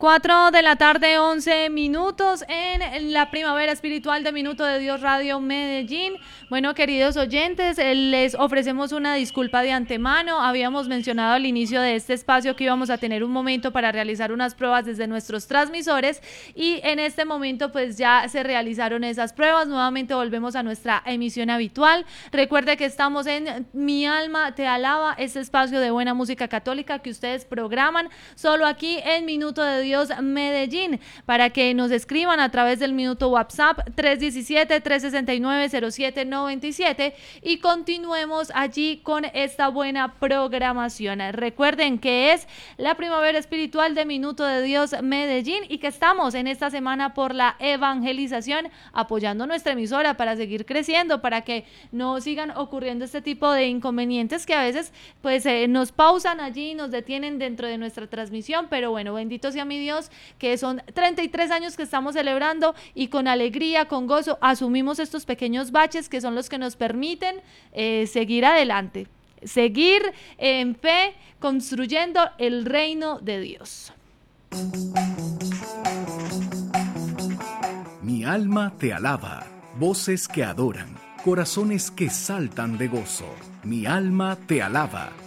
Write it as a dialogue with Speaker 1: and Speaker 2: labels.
Speaker 1: 4 de la tarde, 11 minutos en la primavera espiritual de Minuto de Dios Radio Medellín. Bueno, queridos oyentes, les ofrecemos una disculpa de antemano. Habíamos mencionado al inicio de este espacio que íbamos a tener un momento para realizar unas pruebas desde nuestros transmisores y en este momento pues ya se realizaron esas pruebas. Nuevamente volvemos a nuestra emisión habitual. Recuerde que estamos en Mi Alma Te Alaba, este espacio de buena música católica que ustedes programan solo aquí en Minuto de Dios Medellín, para que nos escriban a través del minuto WhatsApp 317-369-0797 y continuemos allí con esta buena programación. Recuerden que es la primavera espiritual de Minuto de Dios Medellín y que estamos en esta semana por la evangelización, apoyando nuestra emisora para seguir creciendo, para que no sigan ocurriendo este tipo de inconvenientes que a veces pues nos pausan allí, nos detienen dentro de nuestra transmisión, pero bueno, bendito sea mi Dios, que son 33 años que estamos celebrando y con alegría, con gozo, asumimos estos pequeños baches que son los que nos permiten seguir adelante, seguir en fe, construyendo el reino de Dios.
Speaker 2: Mi alma te alaba, voces que adoran, corazones que saltan de gozo. Mi alma te alaba.